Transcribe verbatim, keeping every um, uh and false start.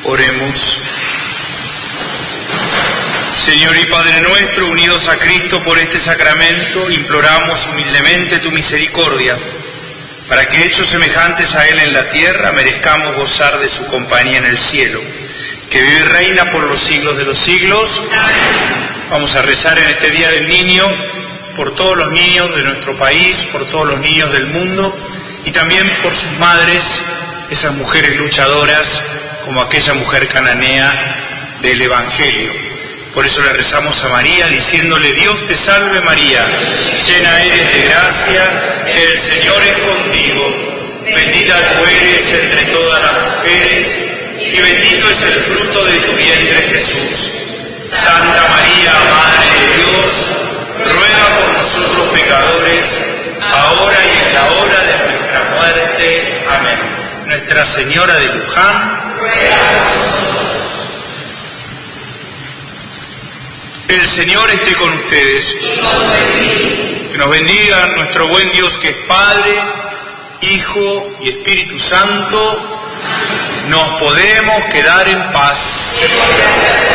Oremos. Señor y Padre nuestro, unidos a Cristo por este sacramento, imploramos humildemente tu misericordia, para que, hechos semejantes a Él en la tierra, merezcamos gozar de su compañía en el cielo, que vive y reina por los siglos de los siglos. Amén. Vamos a rezar en este Día del Niño por todos los niños de nuestro país, por todos los niños del mundo, y también por sus madres, esas mujeres luchadoras, como aquella mujer cananea del Evangelio. Por eso le rezamos a María, diciéndole: Dios te salve María, llena eres de gracia, el Señor es contigo, bendita tú eres entre todas las mujeres, y bendito es el fruto de tu vientre Jesús. Santa María, Madre de Dios, ruega por nosotros pecadores, ahora y en la hora de nuestra muerte. Amén. Nuestra Señora de Luján, ruega por nosotros. El Señor esté con ustedes. Y con tu espíritu. Que nos bendiga nuestro buen Dios, que es Padre, Hijo y Espíritu Santo. Nos podemos quedar en paz.